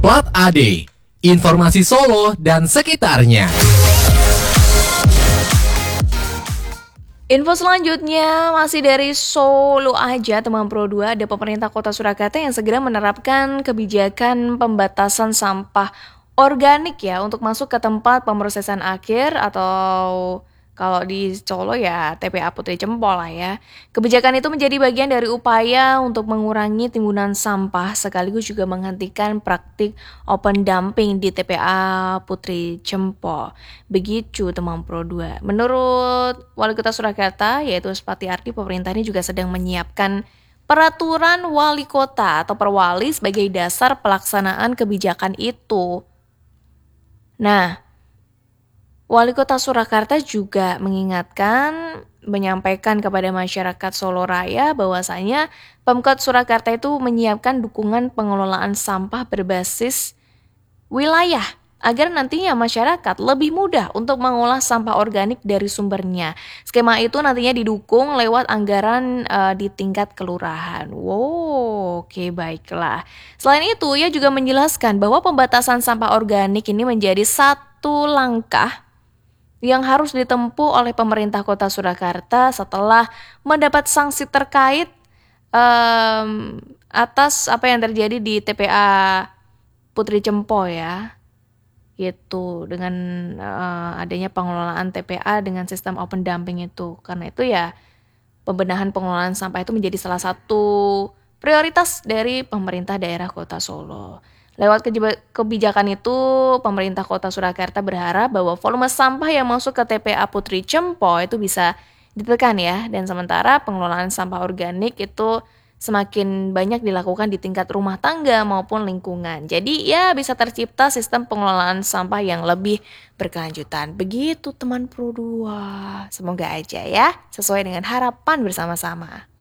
Plat AD, informasi Solo dan sekitarnya. Info selanjutnya masih dari Solo aja, teman Pro 2. Ada pemerintah Kota Surakarta yang segera menerapkan kebijakan pembatasan sampah organik ya untuk masuk ke tempat pemrosesan akhir atau kalau di Solo ya TPA Putri Cempol lah ya. Kebijakan itu menjadi bagian dari upaya untuk mengurangi timbunan sampah sekaligus juga menghentikan praktik open dumping di TPA Putri Cempol. Begitu teman Pro 2. Menurut Wali Kota Surakarta yaitu Spati Ardi, pemerintah ini juga sedang menyiapkan peraturan wali kota atau perwali sebagai dasar pelaksanaan kebijakan itu. Nah, Wali Kota Surakarta juga menyampaikan kepada masyarakat Solo Raya bahwasanya Pemkot Surakarta itu menyiapkan dukungan pengelolaan sampah berbasis wilayah agar nantinya masyarakat lebih mudah untuk mengolah sampah organik dari sumbernya. Skema itu nantinya didukung lewat anggaran di tingkat kelurahan. Wow, oke baiklah. Selain itu, ia juga menjelaskan bahwa pembatasan sampah organik ini menjadi satu langkah yang harus ditempuh oleh pemerintah Kota Surakarta setelah mendapat sanksi terkait atas apa yang terjadi di TPA Putri Cempol ya, gitu dengan adanya pengelolaan TPA dengan sistem open dumping itu. Karena itu ya pembenahan pengelolaan sampah itu menjadi salah satu prioritas dari pemerintah daerah Kota Solo. Lewat kebijakan itu, pemerintah Kota Surakarta berharap bahwa volume sampah yang masuk ke TPA Putri Cempol itu bisa ditekan ya. Dan sementara pengelolaan sampah organik itu semakin banyak dilakukan di tingkat rumah tangga maupun lingkungan. Jadi ya bisa tercipta sistem pengelolaan sampah yang lebih berkelanjutan. Begitu teman Pro 2. Semoga aja ya sesuai dengan harapan bersama-sama.